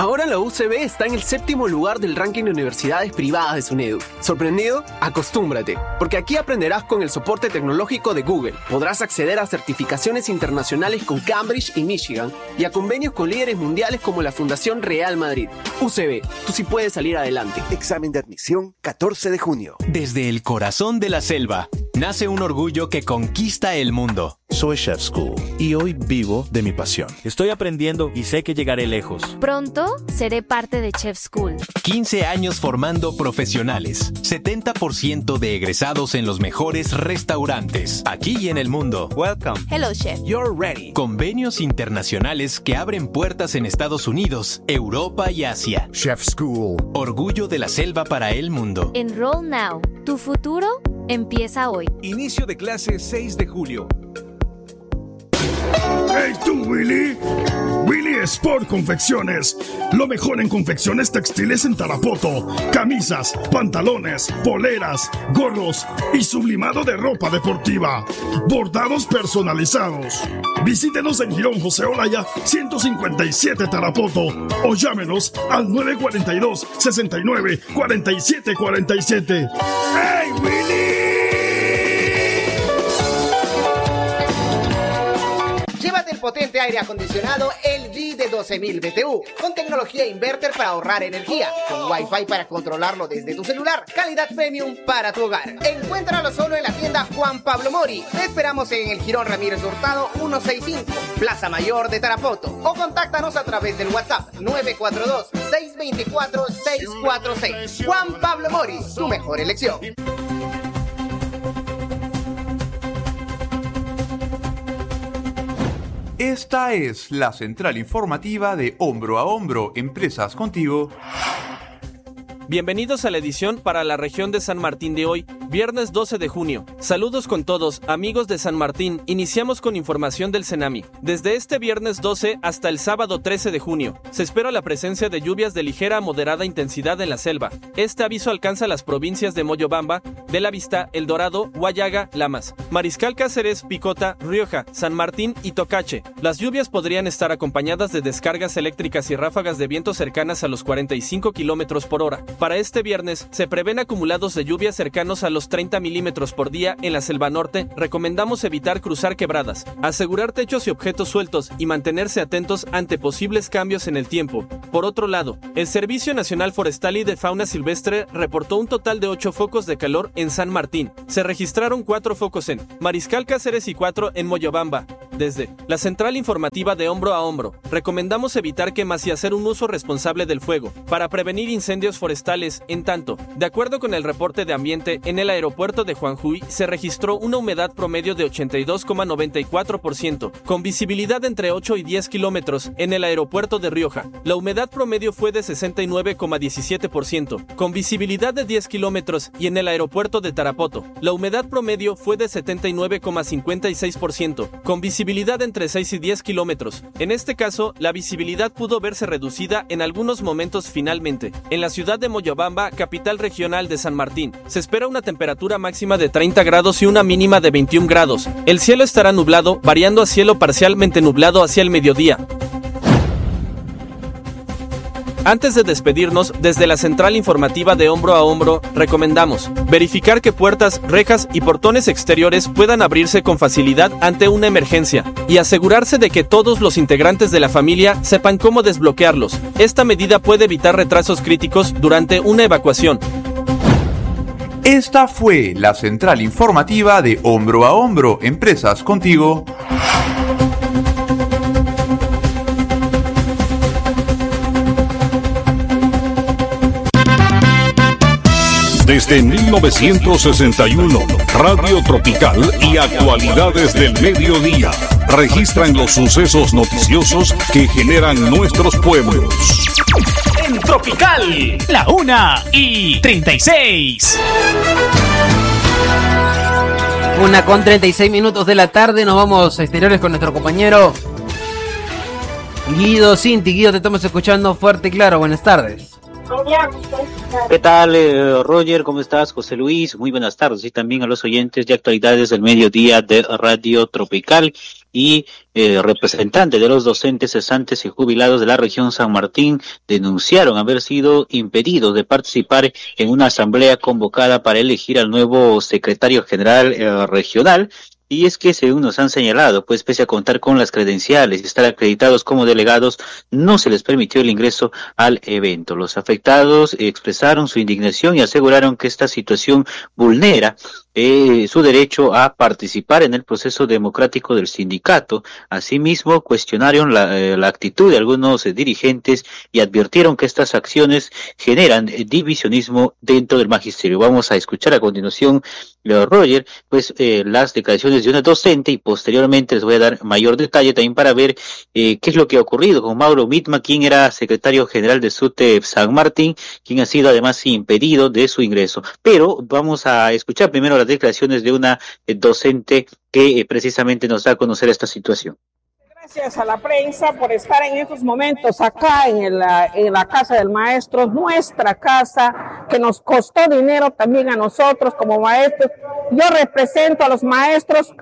Ahora la UCB está en el 7º lugar del ranking de universidades privadas de SUNEDU. ¿Sorprendido? Acostúmbrate, porque aquí aprenderás con el soporte tecnológico de Google. Podrás acceder a certificaciones internacionales con Cambridge y Michigan y a convenios con líderes mundiales como la Fundación Real Madrid. UCB, tú sí puedes salir adelante. Examen de admisión 14 de junio. Desde el corazón de la selva, nace un orgullo que conquista el mundo. Soy Chef School y hoy vivo de mi pasión. Estoy aprendiendo y sé que llegaré lejos. Pronto seré parte de Chef School. 15 años formando profesionales. 70% de egresados en los mejores restaurantes, aquí y en el mundo. Welcome. Hello, Chef. You're ready. Convenios internacionales que abren puertas en Estados Unidos, Europa y Asia. Chef School. Orgullo de la selva para el mundo. Enroll now. Tu futuro empieza hoy. Inicio de clase 6 de julio. ¡Hey tú, Willy! Willy Sport Confecciones. Lo mejor en confecciones textiles en Tarapoto. Camisas, pantalones, poleras, gorros y sublimado de ropa deportiva. Bordados personalizados. Visítenos en Girón José Olaya 157 Tarapoto o llámenos al 942-69-4747. ¡Hey, Willy! Llévate el potente aire acondicionado LG de 12.000 BTU, con tecnología inverter para ahorrar energía, con Wi-Fi para controlarlo desde tu celular, calidad premium para tu hogar. Encuéntralo solo en la tienda Juan Pablo Mori. Te esperamos en el Jirón Ramírez Hurtado 165, Plaza Mayor de Tarapoto, o contáctanos a través del WhatsApp 942-624-646. Juan Pablo Mori, tu mejor elección. Esta es la central informativa de Hombro a Hombro, Empresas Contigo. Bienvenidos a la edición para la región de San Martín de hoy, viernes 12 de junio. Saludos con todos, amigos de San Martín. Iniciamos con información del Cenami. Desde este viernes 12 hasta el sábado 13 de junio, se espera la presencia de lluvias de ligera a moderada intensidad en la selva. Este aviso alcanza las provincias de Moyobamba, de La Vista, El Dorado, Huallaga, Lamas, Mariscal Cáceres, Picota, Rioja, San Martín y Tocache. Las lluvias podrían estar acompañadas de descargas eléctricas y ráfagas de viento cercanas a los 45 km por hora. Para este viernes, se prevén acumulados de lluvia cercanos a los 30 milímetros por día en la selva norte. Recomendamos evitar cruzar quebradas, asegurar techos y objetos sueltos y mantenerse atentos ante posibles cambios en el tiempo. Por otro lado, el Servicio Nacional Forestal y de Fauna Silvestre reportó un total de 8 focos de calor en San Martín. Se registraron 4 focos en Mariscal Cáceres y 4 en Moyobamba. Desde la central informativa de Hombro a Hombro, recomendamos evitar quemas y hacer un uso responsable del fuego para prevenir incendios forestales. En tanto, de acuerdo con el reporte de ambiente, en el aeropuerto de Juanjuy se registró una humedad promedio de 82,94%, con visibilidad entre 8 y 10 kilómetros. En el aeropuerto de Rioja, la humedad promedio fue de 69,17%, con visibilidad de 10 kilómetros, y en el aeropuerto de Tarapoto, la humedad promedio fue de 79,56%, con visibilidad entre 6 y 10 kilómetros. En este caso, la visibilidad pudo verse reducida en algunos momentos finalmente. En la ciudad de Moyobamba, capital regional de San Martín, se espera una temperatura máxima de 30 grados y una mínima de 21 grados. El cielo estará nublado, variando a cielo parcialmente nublado hacia el mediodía. Antes de despedirnos, desde la central informativa de Hombro a Hombro, recomendamos verificar que puertas, rejas y portones exteriores puedan abrirse con facilidad ante una emergencia y asegurarse de que todos los integrantes de la familia sepan cómo desbloquearlos. Esta medida puede evitar retrasos críticos durante una evacuación. Esta fue la central informativa de Hombro a Hombro, Empresas Contigo. Desde 1961, Radio Tropical y actualidades del mediodía registran los sucesos noticiosos que generan nuestros pueblos. En Tropical, la 1:36. 1:36 de la tarde, nos vamos a exteriores con nuestro compañero Guido Cinti. Guido, te estamos escuchando fuerte y claro, buenas tardes. ¿Qué tal, Roger? ¿Cómo estás? José Luis, muy buenas tardes. Y también a los oyentes de Actualidades del Mediodía de Radio Tropical y representantes de los docentes cesantes y jubilados de la región San Martín denunciaron haber sido impedidos de participar en una asamblea convocada para elegir al nuevo secretario general regional. Y es que, según nos han señalado, pues pese a contar con las credenciales y estar acreditados como delegados, no se les permitió el ingreso al evento. Los afectados expresaron su indignación y aseguraron que esta situación vulnera su derecho a participar en el proceso democrático del sindicato. Asimismo, cuestionaron la actitud de algunos dirigentes y advirtieron que estas acciones generan divisionismo dentro del magisterio. Vamos a escuchar a continuación, Roger, pues las declaraciones de una docente y posteriormente les voy a dar mayor detalle también para ver qué es lo que ha ocurrido con Mauro Mitma, quien era secretario general de SUTEP San Martín, quien ha sido además impedido de su ingreso. Pero vamos a escuchar primero las declaraciones de una docente que precisamente nos da a conocer esta situación. Gracias a la prensa por estar en estos momentos acá en la Casa del Maestro, nuestra casa, que nos costó dinero también a nosotros como maestros. Yo represento a los maestros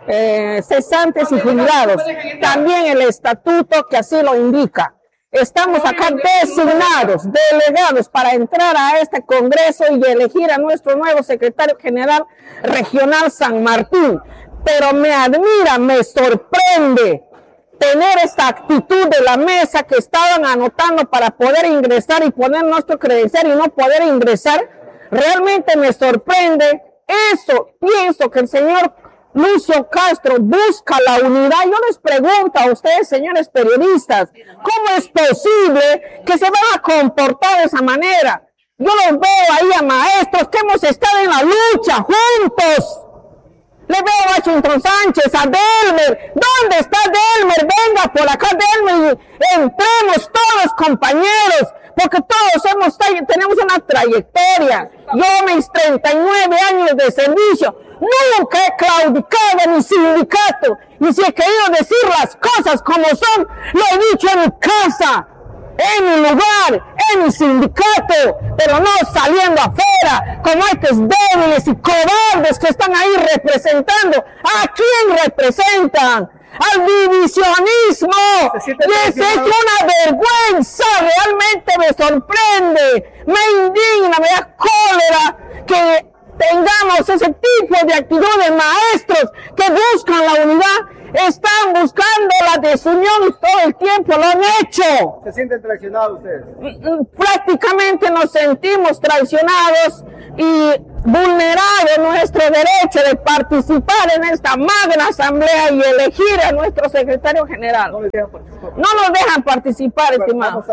cesantes y jubilados, también el estatuto que así lo indica. Estamos acá designados, delegados para entrar a este congreso y elegir a nuestro nuevo secretario general regional San Martín. Pero me admira, me sorprende tener esta actitud de la mesa que estaban anotando para poder ingresar y poner nuestro credencial y no poder ingresar. Realmente me sorprende eso. Pienso que el señor Lucio Castro busca la unidad. Yo les pregunto a ustedes, señores periodistas, ¿cómo es posible que se van a comportar de esa manera? Yo los veo ahí a maestros que hemos estado en la lucha juntos. Le veo a Washington Sánchez, a Delmer. ¿Dónde está Delmer? Venga por acá, Delmer, y entremos todos, compañeros, porque todos tenemos una trayectoria. Yo, mis 39 años de servicio, nunca he claudicado en mi sindicato, y si he querido decir las cosas como son, lo he dicho en mi casa, en mi lugar, en mi sindicato, pero no saliendo afuera como estos débiles y cobardes que están ahí representando. ¿A quién representan? Al divisionismo. Y es una vergüenza, realmente me sorprende, me indigna, me da cólera que tengamos ese tipo de actitud de maestros que buscan la unidad. Están buscando la desunión y todo el tiempo lo han hecho. ¿Se sienten traicionados ustedes? Prácticamente nos sentimos traicionados y vulnerado nuestro derecho de participar en esta magna asamblea y elegir a nuestro secretario general. No nos dejan participar, estimado.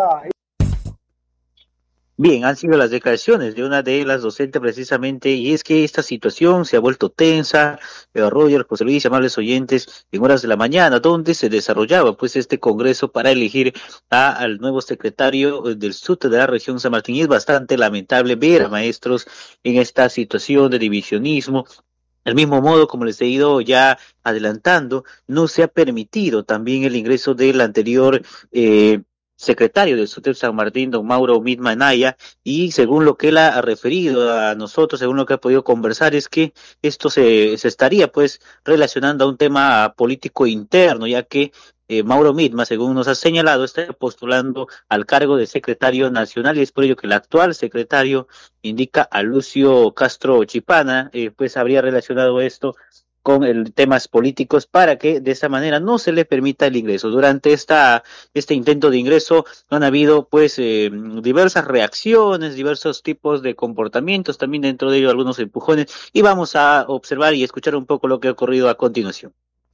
Bien, han sido las declaraciones de una de las docentes precisamente, y es que esta situación se ha vuelto tensa, Roger, José Luis, amables oyentes, en horas de la mañana, donde se desarrollaba pues este congreso para elegir al nuevo secretario del SUTE de la región San Martín. Y es bastante lamentable ver a maestros en esta situación de divisionismo. Del mismo modo, como les he ido ya adelantando, no se ha permitido también el ingreso del anterior secretario del SUTEP San Martín, don Mauro Mitma Anaya, y según lo que él ha referido a nosotros, según lo que ha podido conversar, es que esto se estaría pues relacionando a un tema político interno, ya que Mauro Mitma, según nos ha señalado, está postulando al cargo de secretario nacional, y es por ello que el actual secretario indica a Lucio Castro Chipana, pues habría relacionado esto con temas políticos para que de esa manera no se le permita el ingreso. Durante este intento de ingreso han habido pues diversas reacciones, diversos tipos de comportamientos, también dentro de ello algunos empujones, y vamos a observar y escuchar un poco lo que ha ocurrido a continuación.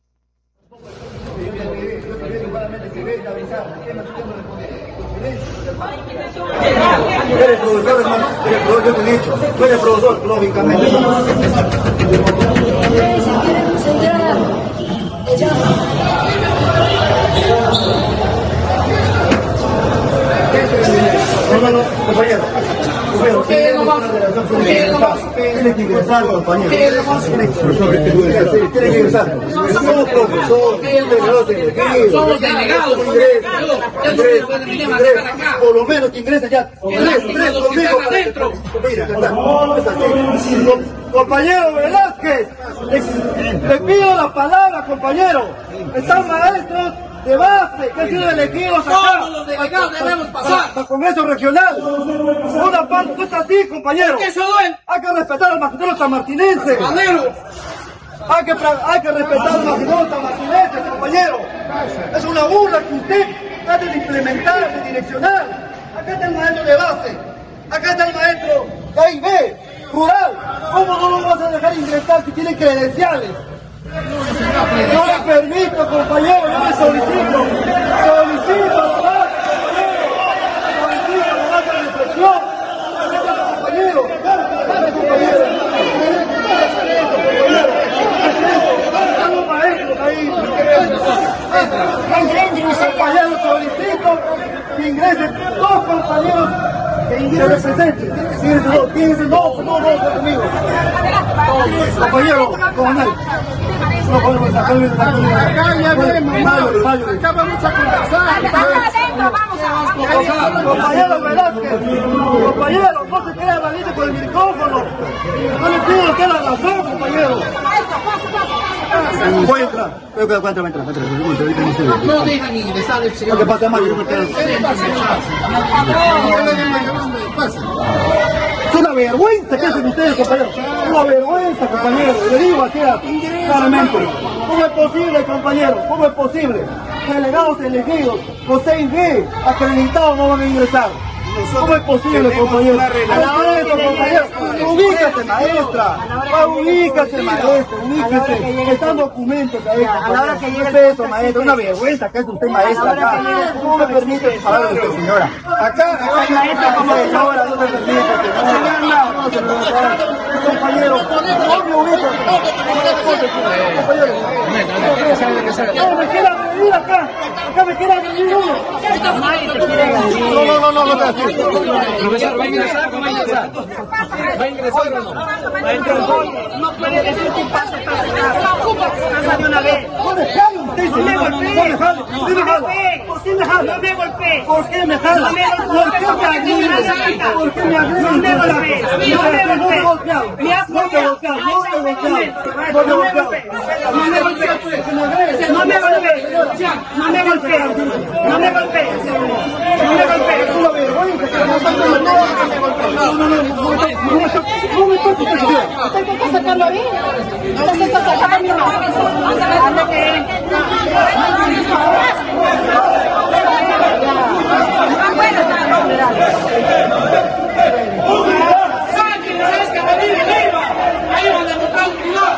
Tú eres profesor, hermano. Yo te he dicho. Tú eres profesor, lógicamente. Hermano, compañero. Tiene que ingresar, compañero. Tiene que ingresar. Somos profesores, somos delegados. Por lo menos que ingresen ya. Compañero Velázquez, le pido la palabra, compañero. Están maestros de base que han sido elegidos acá. Todos los delegados debemos pasar. Para Congreso Regional. Una parte no es así, compañero. ¿Qué se duele? Hay que respetar al magistrado sanmartinense. Hay que respetar al magistrado sanmartinense, compañero. Es una burla que usted trate de implementar, de direccionar. Acá está el maestro de base. Acá está el maestro de A y B, rural. ¿Cómo no lo vas a dejar ingresar si tiene credenciales? No le permito, compañero, no le solicito. Solicito la base, compañero. Solicito la base de reflexión. Compañero, están los maestros ahí. Compañero, solicito que ingresen dos compañeros que representen. Fíjense, no conmigo. Compañero, coronel. No podemos sacar acá ya vemos, acá vamos a conversar. Compañero Velázquez, compañero, no se quede valiente con el micrófono. No le pido que la razón, compañero. Voy a entrar. No dejan ingresar el señor. ¿Qué pasa, Mario? Es una vergüenza que hacen ustedes, compañero. Una vergüenza, compañero. Le digo así claramente. ¿Cómo es posible, compañero? ¿Cómo es posible? Delegados elegidos, con 6B acreditados no van a ingresar. ¿Cómo es posible, compañero? Ubícate, maestra. Ubícate, maestra. Ubícate. Están documentos ahí. A la hora que llegue eso, maestra. Una vergüenza que es usted, maestra, acá. ¿Cómo me permite hablar de usted, señora? Acá, maestra, como señora, no me permite. Compañero, no me ubico. Compañero, me quiere agredir acá. Acá me quiere agredir uno. No, profesor, ¿va a ingresar o no va a ingresar? ¿Va a ingresar o no? No puede decir que pasa de una vez. No me jale usted, señor. No me jale. ¿Por qué me jale? No me golpee. ¿Por qué me jale? ¿Por qué me agrede? ¿Por qué me agrede? No me golpee. No me he golpeado. No me he golpeado. No me he golpeado. No me he golpeado. No me golpee. No me golpee. No me golpee. No me golpee. No me golpee. Es una vergüenza que no me toques, señor. ¿Usted intenta sacarlo ahí? ¿Usted intenta sacarlo a mi hermano? ¡Saquen la vez que va a venir arriba! ¡Ahí van a demostrar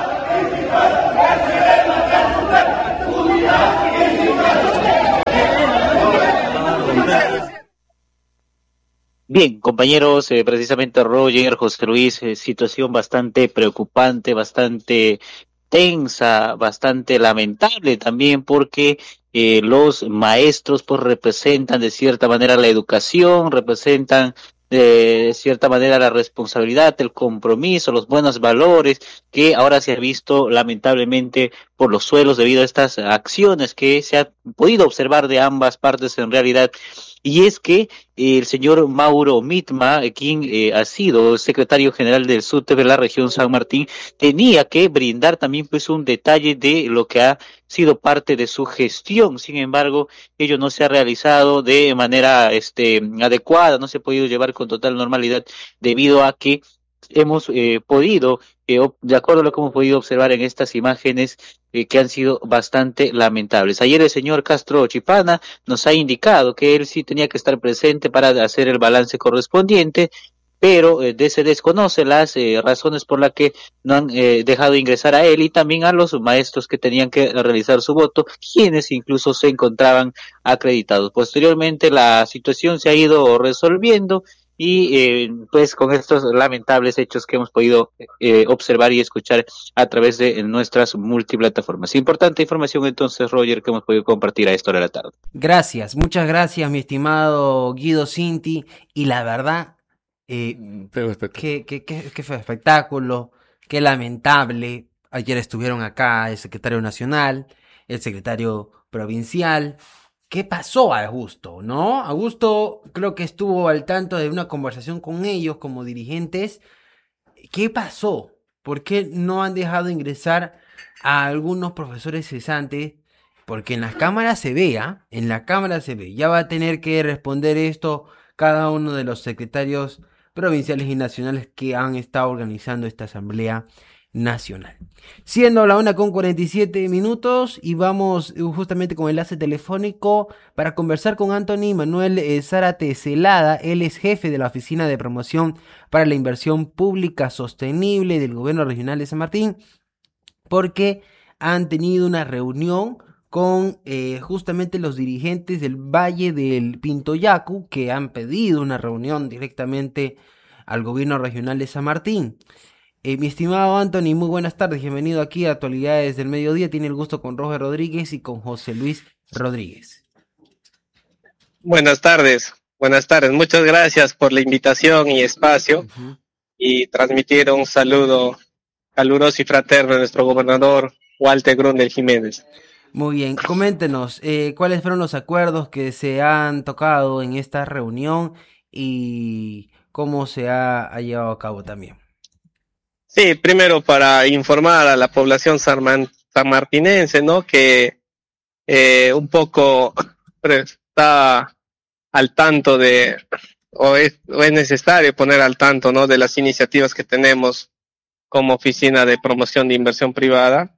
Bien, compañeros, precisamente Roger, José Luis, situación bastante preocupante, bastante tensa, bastante lamentable también porque los maestros pues representan de cierta manera la educación, representan de cierta manera la responsabilidad, el compromiso, los buenos valores que ahora se ha visto lamentablemente por los suelos debido a estas acciones que se ha podido observar de ambas partes en realidad. Y es que el señor Mauro Mitma, quien ha sido secretario general del SUTEP de la región San Martín, tenía que brindar también pues un detalle de lo que ha sido parte de su gestión. Sin embargo, ello no se ha realizado de manera adecuada, no se ha podido llevar con total normalidad debido a que hemos podido, de acuerdo a lo que hemos podido observar en estas imágenes, que han sido bastante lamentables. Ayer el señor Castro Chipana nos ha indicado que él sí tenía que estar presente para hacer el balance correspondiente, pero se desconoce las razones por las que no han dejado ingresar a él y también a los maestros que tenían que realizar su voto, quienes incluso se encontraban acreditados. Posteriormente la situación se ha ido resolviendo y pues con estos lamentables hechos que hemos podido observar y escuchar a través de nuestras multiplataformas. Importante información entonces, Roger, que hemos podido compartir a esta hora de la tarde. Gracias, muchas gracias, mi estimado Guido Cinti, y la verdad Qué feo espectáculo, qué lamentable. Ayer estuvieron acá el secretario nacional, el secretario provincial. ¿Qué pasó a Augusto, no? Augusto creo que estuvo al tanto de una conversación con ellos como dirigentes. ¿Qué pasó? ¿Por qué no han dejado ingresar a algunos profesores cesantes? Porque en las cámaras se ve, en la cámara se ve. Ya va a tener que responder esto cada uno de los secretarios provinciales y nacionales que han estado organizando esta asamblea nacional. Siendo la 1:47 y vamos justamente con enlace telefónico para conversar con Anthony Manuel Zárate Celada. Él es jefe de la Oficina de Promoción para la Inversión Pública Sostenible del Gobierno Regional de San Martín, porque han tenido una reunión con justamente los dirigentes del Valle del Pintoyacu, que han pedido una reunión directamente al Gobierno Regional de San Martín. Mi estimado Anthony, muy buenas tardes, bienvenido aquí a Actualidades del Mediodía. Tiene el gusto con Roger Rodríguez y con José Luis Rodríguez. Buenas tardes, muchas gracias por la invitación y espacio y transmitir un saludo caluroso y fraterno a nuestro gobernador Walter Grundel Jiménez. Muy bien, coméntenos cuáles fueron los acuerdos que se han tocado en esta reunión y cómo se ha llevado a cabo también. Sí, primero para informar a la población sanmartinense, ¿no? Que un poco está al tanto o es necesario poner al tanto, ¿no? De las iniciativas que tenemos como Oficina de Promoción de Inversión Privada.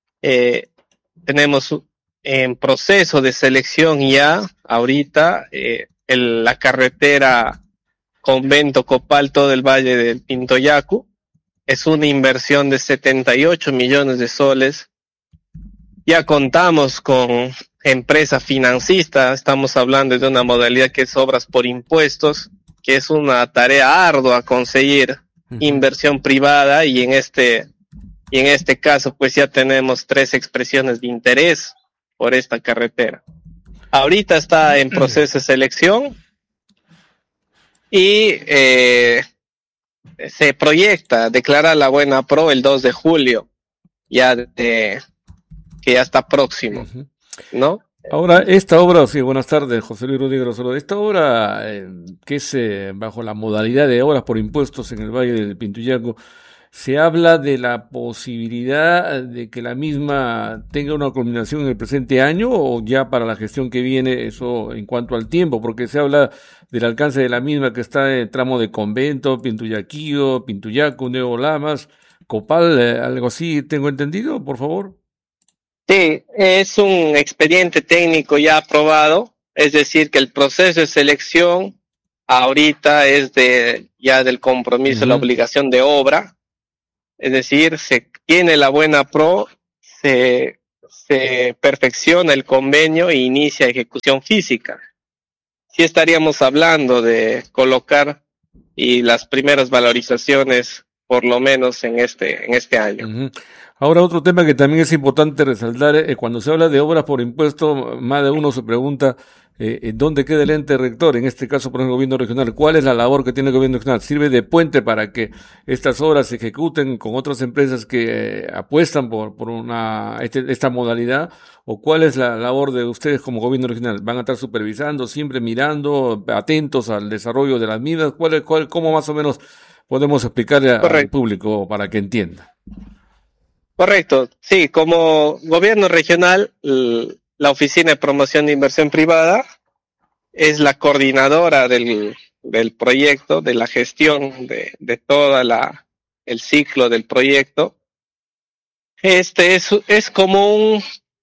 Tenemos en proceso de selección ya, ahorita, la carretera Convento Copalto del Valle del Pintoyacu. Es una inversión de 78 millones de soles. Ya contamos con empresa financista, estamos hablando de una modalidad que es obras por impuestos, que es una tarea ardua conseguir inversión privada y en este caso pues ya tenemos 3 expresiones de interés por esta carretera. Ahorita está en proceso de selección y se proyecta declarar la buena pro el 2 de julio, que ya está próximo, ¿no? Ahora, esta obra, sí, buenas tardes, José Luis Rodríguez. Esta obra, que es bajo la modalidad de obras por impuestos en el Valle del Pintoyacu, se habla de la posibilidad de que la misma tenga una culminación en el presente año o ya para la gestión que viene, eso en cuanto al tiempo, porque se habla del alcance de la misma que está en el tramo de Convento, Pintoyaquillo, Pintoyacu, Nuevo Lamas, Copal, algo así, ¿tengo entendido, por favor? Sí, es un expediente técnico ya aprobado, es decir, que el proceso de selección ahorita es ya del compromiso, la obligación de obra. Es decir, se tiene la buena pro, se perfecciona el convenio e inicia ejecución física. Sí estaríamos hablando de colocar y las primeras valorizaciones por lo menos en este año. Ahora, otro tema que también es importante resaltar, cuando se habla de obras por impuesto, más de uno se pregunta ¿dónde queda el ente rector? En este caso, por el gobierno regional, ¿cuál es la labor que tiene el gobierno regional? ¿Sirve de puente para que estas obras se ejecuten con otras empresas que apuestan por esta modalidad? ¿O cuál es la labor de ustedes como gobierno regional? ¿Van a estar supervisando, siempre mirando, atentos al desarrollo de las mismas? ¿Cómo más o menos podemos explicarle al público para que entienda? Correcto, sí, como gobierno regional, la Oficina de Promoción de Inversión Privada es la coordinadora del proyecto, de la gestión de toda el ciclo del proyecto. Es como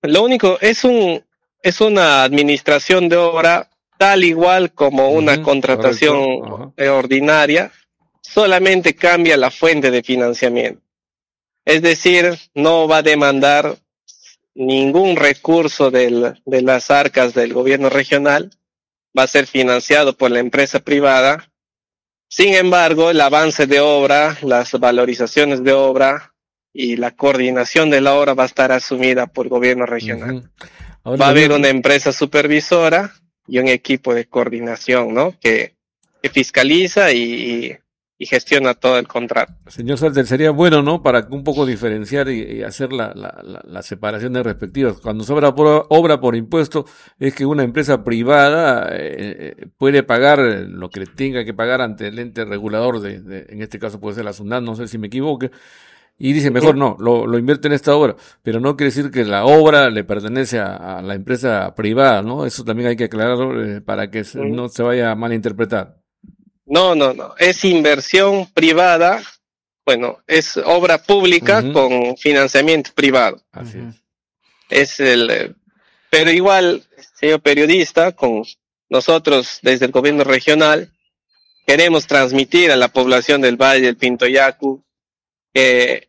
es una administración de obra tal igual como una contratación ordinaria, solamente cambia la fuente de financiamiento. Es decir, no va a demandar ningún recurso de las arcas del gobierno regional, va a ser financiado por la empresa privada. Sin embargo, el avance de obra, las valorizaciones de obra y la coordinación de la obra va a estar asumida por el gobierno regional. Va a haber una empresa supervisora y un equipo de coordinación, ¿no? Que fiscaliza y gestiona todo el contrato. Señor Salter, sería bueno, ¿no? Para un poco diferenciar y hacer la separación de respectivas. Cuando se obra por impuesto, es que una empresa privada puede pagar lo que le tenga que pagar ante el ente regulador en este caso puede ser la SUNAT, no sé si me equivoque, y dice, mejor no, lo invierte en esta obra, pero no quiere decir que la obra le pertenece a la empresa privada, ¿no? Eso también hay que aclararlo para que no se vaya a malinterpretar. No, es inversión privada, bueno, es obra pública con financiamiento privado. Así es. Pero igual, señor periodista, con nosotros desde el gobierno regional, queremos transmitir a la población del Valle del Pintoyacu que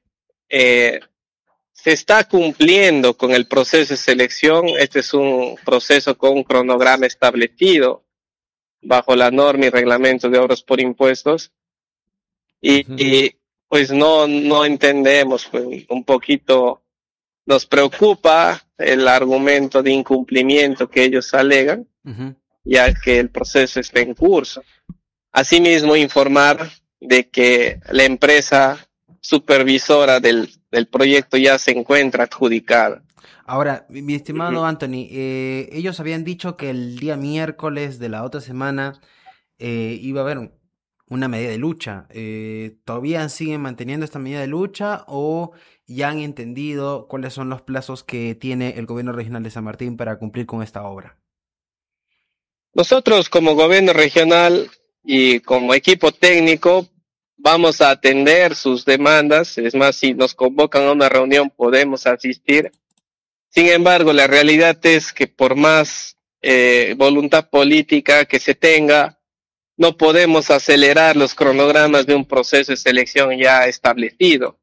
se está cumpliendo con el proceso de selección. Este es un proceso con un cronograma establecido bajo la norma y reglamento de obras por impuestos, y pues no entendemos, pues un poquito nos preocupa el argumento de incumplimiento que ellos alegan, ya que el proceso está en curso. Asimismo, informar de que la empresa supervisora del proyecto ya se encuentra adjudicada. Ahora, mi estimado Anthony, ellos habían dicho que el día miércoles de la otra semana iba a haber una medida de lucha. ¿Todavía siguen manteniendo esta medida de lucha o ya han entendido cuáles son los plazos que tiene el gobierno regional de San Martín para cumplir con esta obra? Nosotros como gobierno regional y como equipo técnico vamos a atender sus demandas. Es más, si nos convocan a una reunión podemos asistir. Sin embargo, la realidad es que por más voluntad política que se tenga, no podemos acelerar los cronogramas de un proceso de selección ya establecido.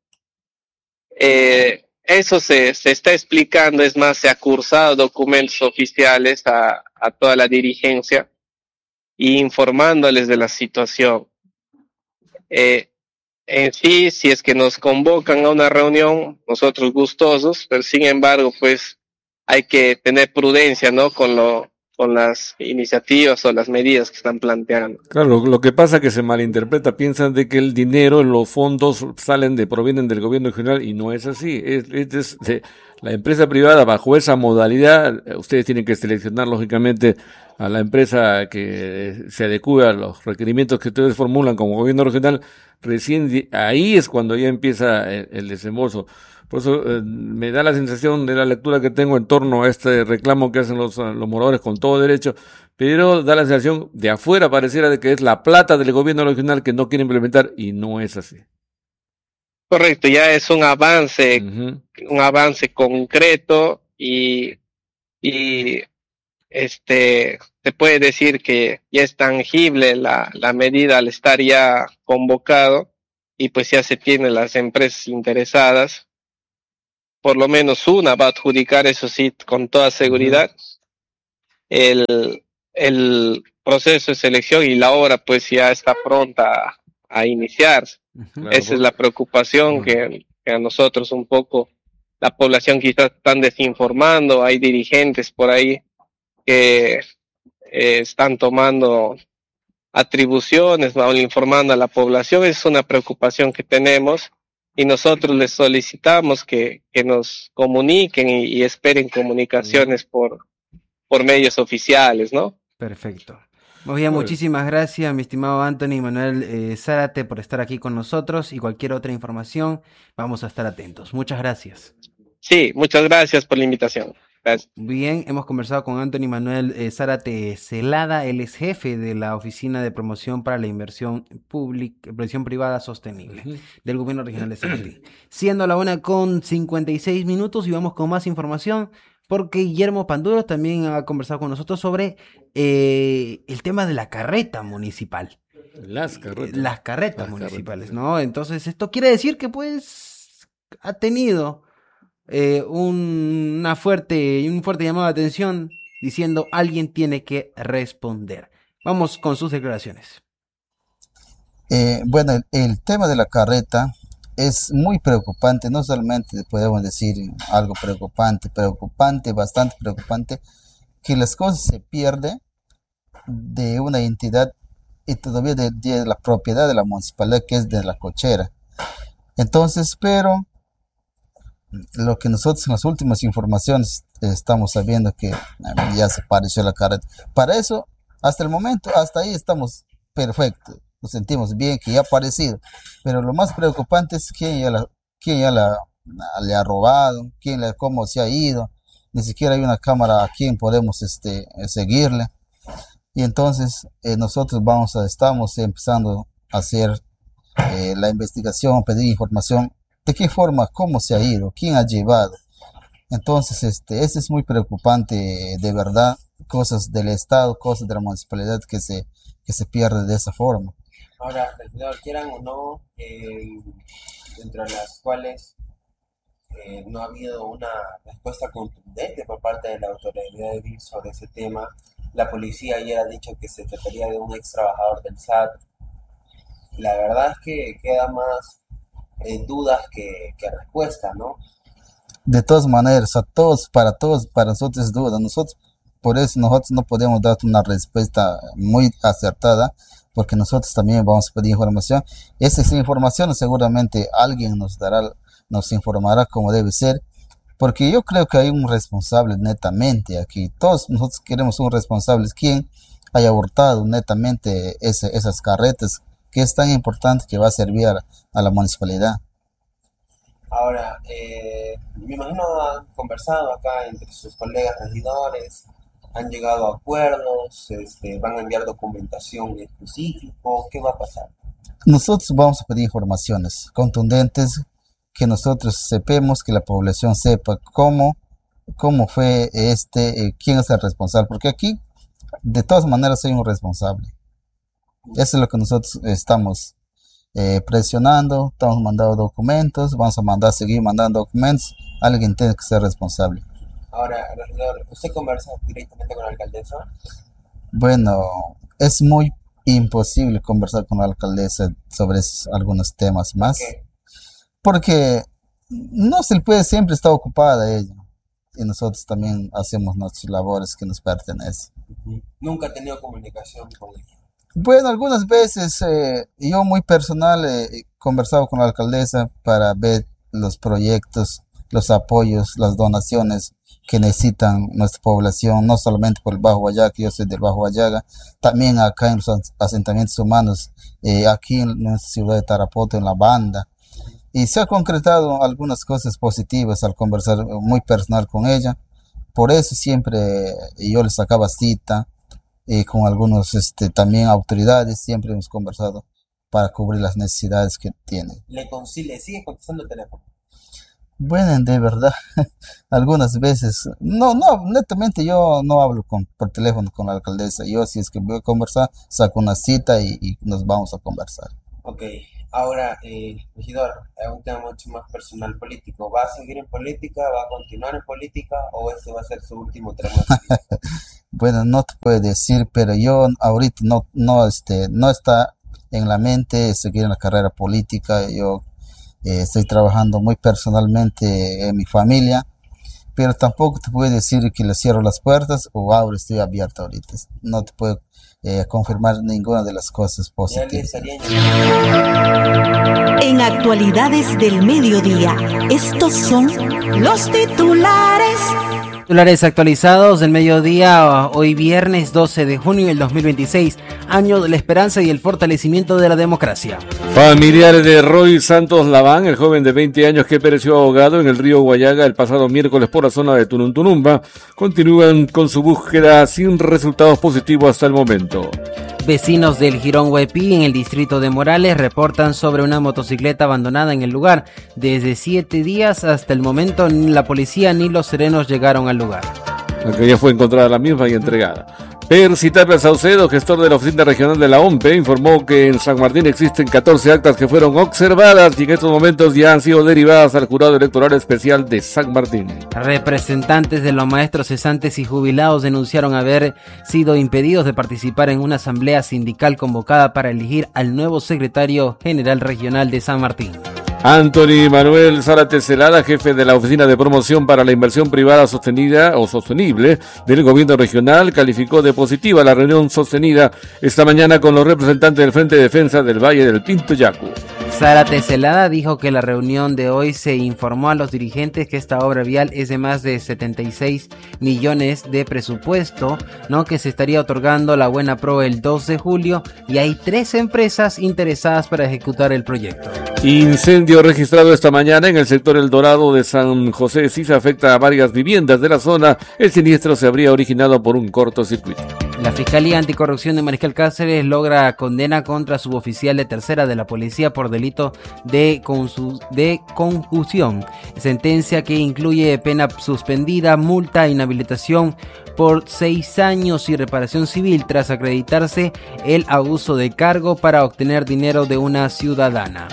Eso se está explicando, es más, se ha cursado documentos oficiales a toda la dirigencia y informándoles de la situación. En sí, si es que nos convocan a una reunión, nosotros gustosos, pero sin embargo, pues hay que tener prudencia, ¿no? Con las iniciativas o las medidas que están planteando. Claro, lo que pasa es que se malinterpreta, piensan de que el dinero, los fondos provienen del gobierno regional y no es así. La empresa privada bajo esa modalidad, ustedes tienen que seleccionar lógicamente a la empresa que se adecue a los requerimientos que ustedes formulan como gobierno regional. Recién ahí es cuando ya empieza el desembolso. Por eso me da la sensación de la lectura que tengo en torno a este reclamo que hacen los moradores con todo derecho, pero da la sensación de afuera pareciera de que es la plata del gobierno regional que no quiere implementar y no es así. Correcto, ya es un avance concreto y se puede decir que ya es tangible la medida al estar ya convocado y pues ya se tienen las empresas interesadas. Por lo menos una va a adjudicar, eso sí, con toda seguridad, el proceso de selección y la obra pues ya está pronta a iniciarse. Esa es la preocupación que a nosotros un poco, la población quizás están desinformando, hay dirigentes por ahí que están tomando atribuciones, mal informando a la población. Es una preocupación que tenemos. Y nosotros les solicitamos que nos comuniquen y esperen comunicaciones por medios oficiales, ¿no? Perfecto. Muy bien, muchísimas gracias, mi estimado Anthony Manuel Zárate, por estar aquí con nosotros y cualquier otra información, vamos a estar atentos. Muchas gracias. Sí, muchas gracias por la invitación. Gracias. Bien, hemos conversado con Anthony Manuel Zárate Celada, él es jefe de la Oficina de Promoción para la Inversión Privada Sostenible del Gobierno Regional de San Martín. Siendo la 1:56 y vamos con más información porque Guillermo Panduro también ha conversado con nosotros sobre el tema de la carreta municipal. Las carretas municipales, ¿no? Entonces esto quiere decir que pues ha tenido un fuerte llamado de atención diciendo alguien tiene que responder. Vamos con sus declaraciones. Bueno, el tema de la carreta es muy preocupante, no solamente podemos decir algo preocupante, bastante preocupante, que las cosas se pierden de una entidad y todavía de la propiedad de la municipalidad, que es de la cochera. Entonces, pero lo que nosotros en las últimas informaciones estamos sabiendo que ya se apareció la carreta. Para eso, hasta el momento, hasta ahí estamos perfectos. Nos sentimos bien que ya ha aparecido. Pero lo más preocupante es quién ya le ha robado, cómo se ha ido. Ni siquiera hay una cámara a quien podemos seguirle. Y entonces nosotros estamos empezando a hacer la investigación, pedir información. ¿De qué forma? ¿Cómo se ha ido? ¿Quién ha llevado? Entonces, eso es muy preocupante, de verdad. Cosas del Estado, cosas de la municipalidad que se pierde de esa forma. Ahora, regidor, quieran o no, dentro de las cuales no ha habido una respuesta contundente por parte de la autoridad de DIF sobre ese tema. La policía ayer ha dicho que se trataría de un ex trabajador del SAT. La verdad es que queda más dudas que respuesta, ¿no? De todas maneras, para nosotros es duda. Por eso nosotros no podemos dar una respuesta muy acertada, porque nosotros también vamos a pedir información. Esa información seguramente alguien nos informará como debe ser, porque yo creo que hay un responsable netamente aquí. Todos nosotros queremos un responsable, quien haya hurtado netamente esas carretas, que es tan importante que va a servir a la municipalidad. Ahora, me imagino han conversado acá entre sus colegas regidores, han llegado a acuerdos, van a enviar documentación específica. ¿Qué va a pasar? Nosotros vamos a pedir informaciones contundentes, que nosotros sepamos, que la población sepa cómo fue quién es el responsable, porque aquí de todas maneras hay un responsable. Eso es lo que nosotros estamos presionando, estamos mandando documentos, vamos a seguir mandando documentos. Alguien tiene que ser responsable. Ahora, regidor, ¿usted conversa directamente con la alcaldesa? Bueno, es muy imposible conversar con la alcaldesa sobre algunos temas más. ¿Por qué? Porque no se le puede, siempre estar ocupada ella. Y nosotros también hacemos nuestras labores que nos pertenecen. ¿Nunca ha tenido comunicación con ella? Bueno, algunas veces yo muy personal he conversado con la alcaldesa para ver los proyectos, los apoyos, las donaciones que necesitan nuestra población, no solamente por el Bajo Guayaga, yo soy del Bajo Guayaga, también acá en los asentamientos humanos, aquí en nuestra ciudad de Tarapoto, en la banda. Y se ha concretado algunas cosas positivas al conversar muy personal con ella. Por eso siempre yo le sacaba cita con algunos también autoridades, siempre hemos conversado para cubrir las necesidades que tiene. ¿Le sigue contestando el teléfono? Bueno, de verdad, algunas veces, no, netamente yo no hablo por teléfono con la alcaldesa. Yo, si es que voy a conversar, saco una cita y nos vamos a conversar. Ok, ahora, regidor, un tema mucho más personal político. ¿Va a seguir en política? ¿Va a continuar en política? ¿O este va a ser su último tramo? Bueno, no te puedo decir, pero yo ahorita no está en la mente seguir en la carrera política. Yo estoy trabajando muy personalmente en mi familia, pero tampoco te puedo decir que le cierro las puertas o ahora estoy abierto ahorita. No te puedo confirmar ninguna de las cosas positivas. En Actualidades del Mediodía, estos son los titulares. Titulares actualizados del mediodía, hoy viernes 12 de junio del 2026, año de la esperanza y el fortalecimiento de la democracia. Familiares de Roy Santos Laván, el joven de 20 años que pereció ahogado en el río Guayaga el pasado miércoles por la zona de Tununtunumba, continúan con su búsqueda sin resultados positivos hasta el momento. Vecinos del Jirón Huepí, en el distrito de Morales, reportan sobre una motocicleta abandonada en el lugar. Desde 7 días hasta el momento, ni la policía ni los serenos llegaron al lugar. Aunque ya fue encontrada la misma y entregada. Percy Tapia Saucedo, gestor de la Oficina Regional de la OMPE, informó que en San Martín existen 14 actas que fueron observadas y en estos momentos ya han sido derivadas al Jurado Electoral Especial de San Martín. Representantes de los maestros cesantes y jubilados denunciaron haber sido impedidos de participar en una asamblea sindical convocada para elegir al nuevo secretario general regional de San Martín. Anthony Manuel Zárate Celada, jefe de la Oficina de Promoción para la Inversión Privada Sostenida o Sostenible del Gobierno Regional, calificó de positiva la reunión sostenida esta mañana con los representantes del Frente de Defensa del Valle del Pinto Yacu. Zárate Celada dijo que la reunión de hoy se informó a los dirigentes que esta obra vial es de más de 76 millones de presupuesto, ¿no? Que se estaría otorgando la buena pro el 2 de julio y hay 3 empresas interesadas para ejecutar el proyecto. Incendio registrado esta mañana en el sector El Dorado de San José Sisa afecta a varias viviendas de la zona. El siniestro se habría originado por un cortocircuito. La Fiscalía Anticorrupción de Mariscal Cáceres logra condena contra suboficial de tercera de la policía por delito de concusión. Sentencia que incluye pena suspendida, multa, inhabilitación por 6 años y reparación civil tras acreditarse el abuso de cargo para obtener dinero de una ciudadana.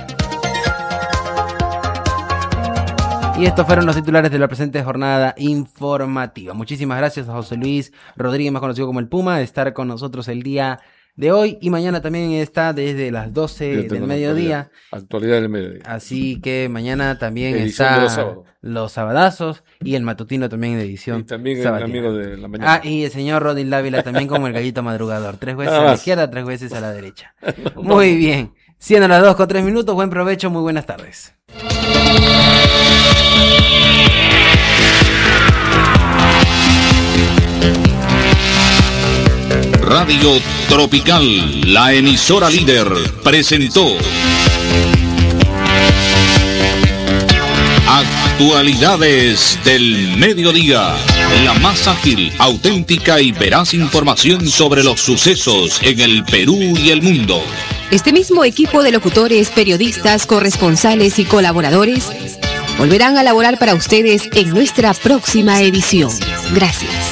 Y estos fueron los titulares de la presente jornada informativa. Muchísimas gracias a José Luis Rodríguez, más conocido como el Puma, de estar con nosotros el día de hoy. Y mañana también está desde las 12 del mediodía. Actualidad del mediodía. Así que mañana también edición está de los sabadazos y el matutino también de edición. Y también sabatina. El amigo de la mañana. Y el señor Rodin Dávila también como el gallito madrugador. 3 veces a la izquierda, 3 veces a la derecha. Muy bien. Siendo las 2:03, buen provecho, muy buenas tardes. Radio Tropical, la emisora líder, presentó Actualidades del Mediodía, la más ágil, auténtica y veraz información sobre los sucesos en el Perú y el mundo. Este mismo equipo de locutores, periodistas, corresponsales y colaboradores volverán a laborar para ustedes en nuestra próxima edición. Gracias.